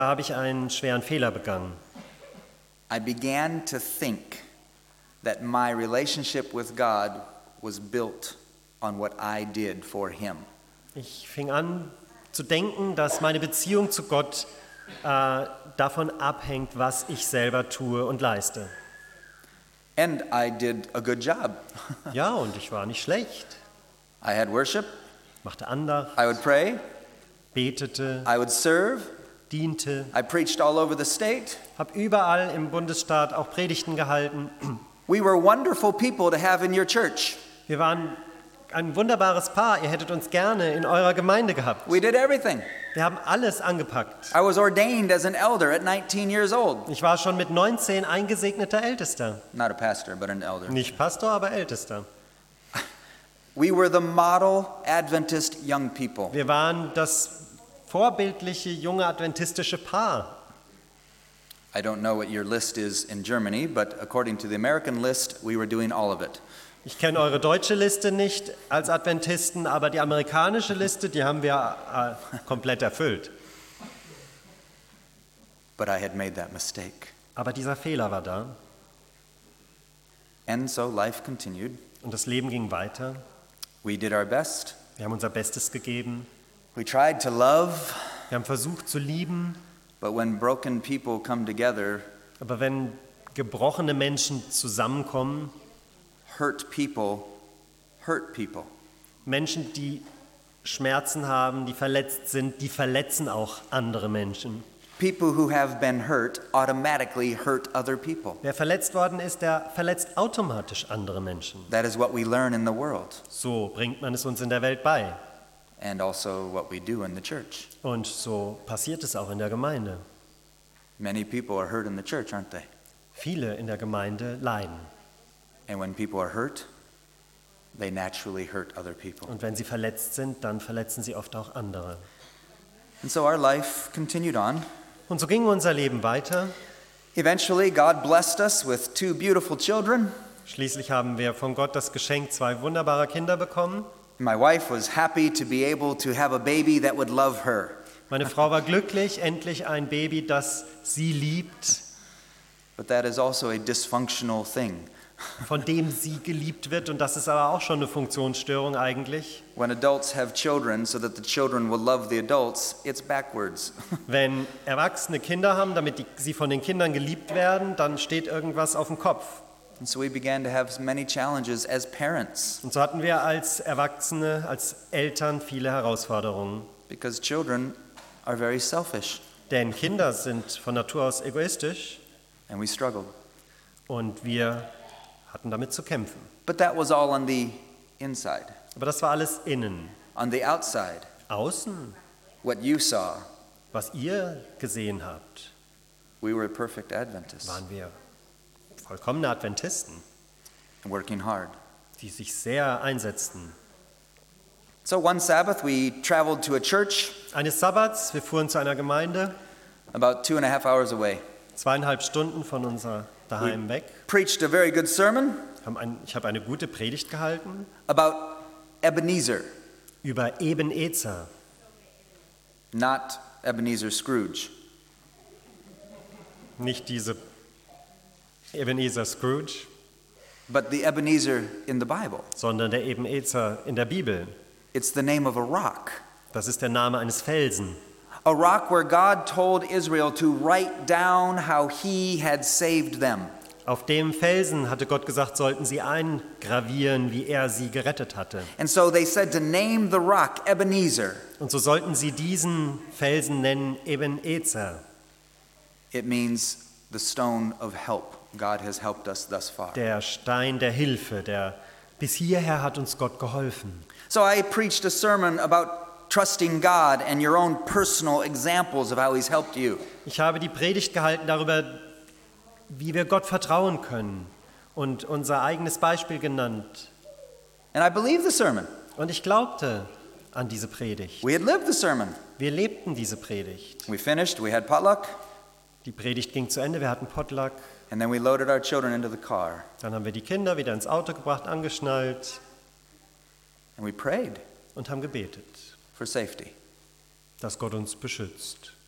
habe ich einen schweren Fehler begangen. I began to think that my relationship with God was built on what I did for Him. Ich fing an zu denken, dass meine Beziehung zu Gott davon abhängt, was ich selber tue und leiste. And I did a good job. Ja, und ich war nicht schlecht. I had worship, Machte Andacht, I would pray, betete, I would serve, diente, I preached all over the state. habe überall im Bundesstaat auch Predigten gehalten. We were wonderful people to have in your church. Wir waren ein wunderbares Paar. Ihr hättet uns gerne in eurer Gemeinde gehabt. We did everything. Wir haben alles angepackt. I was ordained as an elder at 19 years old. Ich war schon mit 19 eingesegneter Ältester. Not a pastor, but an elder. Nicht Pastor, aber Ältester. We were the model Adventist young people. Wir waren das vorbildliche junge adventistische Paar. I don't know what your list is in Germany, but according to the American list, we were doing all of it. Ich kenne eure deutsche Liste nicht als Adventisten, aber die amerikanische Liste, die haben wir komplett erfüllt. But I had made that mistake. Aber dieser Fehler war da And so life continued. und das Leben ging weiter. We did our best. Wir haben unser Bestes gegeben. We tried to love, Wir haben versucht zu lieben, but when broken people come together, aber wenn gebrochene Menschen zusammenkommen, hurt people hurt people. Menschen, die Schmerzen haben, die verletzt sind, die verletzen auch andere Menschen. People who have been hurt automatically hurt other people. Wer verletzt worden ist, der verletzt automatisch andere Menschen. That is what we learn in the world, So bringt man es uns in der Welt bei. and also what we do in the church. Und so passiert es auch in der Gemeinde. Many people are hurt in the church, aren't they? Viele in der Gemeinde leiden. And when people are hurt, they naturally hurt other people. Und wenn sie verletzt sind, dann verletzen sie oft auch andere. And so our life continued on. Und so ging unser Leben weiter. Eventually, God blessed us with 2 beautiful children. Schließlich haben wir von Gott das Geschenk 2 wunderbarer Kinder bekommen. My wife was happy to be able to have a baby that would love her. Meine Frau war glücklich, endlich ein Baby, das sie liebt, But that is also a dysfunctional thing. von dem sie geliebt wird. Und das ist aber auch schon eine Funktionsstörung eigentlich. When adults have children so that the children will love the adults, it's backwards. Wenn Erwachsene Kinder haben, damit sie von den Kindern geliebt werden, dann steht irgendwas auf dem Kopf. And so we began to have many challenges as parents Und so hatten wir als Erwachsene, als Eltern viele Herausforderungen. because children are very selfish Denn Kinder sind von Natur aus egoistisch and we struggled. und wir hatten damit zu kämpfen. But that was all on the inside. Aber das war alles innen. On the outside, Außen, what you saw, was ihr gesehen habt, we were perfect Adventists waren wir vollkommene Adventisten, and working hard. die sich sehr einsetzten. So one Sabbath we traveled to a church Eines Sabbats, wir fuhren zu einer Gemeinde, about 2.5 hours away. 2,5 Stunden von unser daheim weg. Preached a very good sermon Ich habe eine gute Predigt gehalten about Ebenezer, über Ebenezer, not Ebenezer Scrooge. nicht diese Ebenezer Scrooge, But the Ebenezer in the Bible. sondern der Ebenezer in der Bibel. It's the name of a rock. Das ist der Name eines Felsen. A rock where God told Israel to write down how he had saved them. Auf dem Felsen hatte Gott gesagt, sollten sie eingravieren, wie er sie gerettet hatte. And so they said to name the rock Ebenezer. Und so sollten sie diesen Felsen nennen Ebenezer. It means the stone of help. God has helped us thus far. Der Stein der Hilfe, bis hierher hat uns Gott geholfen. So I preached a sermon about trusting God and your own personal examples of how he's helped you. Ich habe die Predigt gehalten darüber, wie wir Gott vertrauen können und unser eigenes Beispiel genannt. And I believed the sermon. Und ich glaubte an diese Predigt. We had lived the sermon. Wir lebten diese Predigt. We finished, we had potluck, Die Predigt ging zu Ende, wir hatten Potluck. and then we loaded our children into the car. Dann haben wir die Kinder wieder ins Auto gebracht, angeschnallt And we prayed und haben gebetet, for safety. dass Gott uns beschützt.